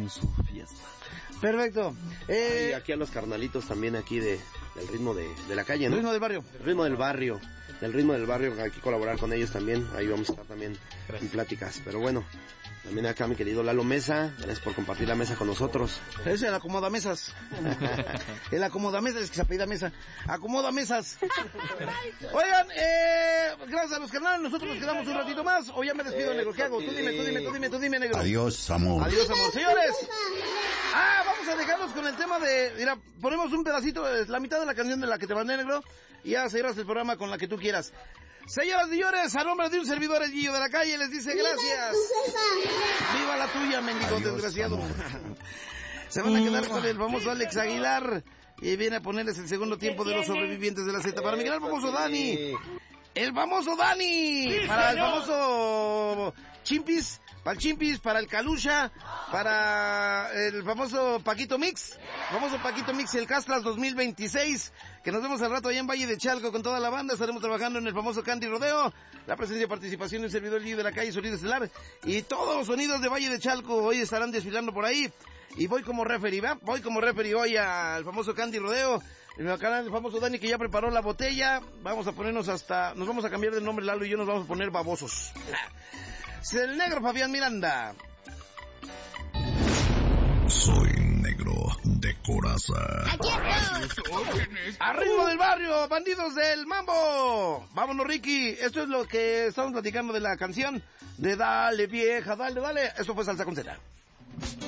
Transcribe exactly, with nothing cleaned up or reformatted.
su fiesta. Perfecto. Eh, y aquí a los carnalitos también aquí de del ritmo de, de la calle, ¿no? Ritmo del barrio. El ritmo del barrio. Del ritmo del barrio, hay que colaborar con ellos también. Ahí vamos a estar también Gracias. en pláticas. Pero bueno, también acá mi querido Lalo Mesa, gracias por compartir la mesa con nosotros. Ese es el acomodamesas. El acomodamesas, es que se apellida Mesa. Acomodamesas. Oigan, eh, gracias a los canales, nosotros nos quedamos un ratito más. O ya me despido, eh, negro. ¿Qué hago? Tú dime, tú dime, tú dime, tú dime, negro. Adiós, amor. Adiós, amor. Señores. Ah, vamos a dejarnos con el tema de... Mira, ponemos un pedacito, la mitad de la canción de la que te mandé, negro, y ya cerras el programa con la que tú quieras. Señoras y señores, a nombre de un servidor, el Gillo de la Calle, les dice gracias. ¡Viva la tuya, mendigo Adiós, desgraciado! Se van a quedar con el famoso Alex Aguilar y viene a ponerles el segundo tiempo de los sobrevivientes de la Z. Para Miguel, el famoso Dani. El famoso Dani. Para el famoso Chimpis. Para el Chimpis, para el Calusha, para el famoso Paquito Mix, famoso Paquito Mix y el Castras dos mil veintiséis, que nos vemos al rato allá en Valle de Chalco con toda la banda. Estaremos trabajando en el famoso Candy Rodeo, la presencia y participación del servidor Gillo de la Calle, Sonido Estelar, y todos los sonidos de Valle de Chalco hoy estarán desfilando por ahí. Y voy como referee, ¿va? Voy como referee hoy al famoso Candy Rodeo, el canal del famoso Dani que ya preparó la botella. Vamos a ponernos hasta, nos vamos a cambiar de nombre, Lalo y yo nos vamos a poner babosos. El negro Fabián Miranda. Soy negro de coraza. ¡Aquí estoy! ¡A ritmo del barrio, bandidos del mambo! Vámonos, Ricky. Esto es lo que estamos platicando de la canción de Dale, vieja, dale, dale. Eso fue Salsa con Z.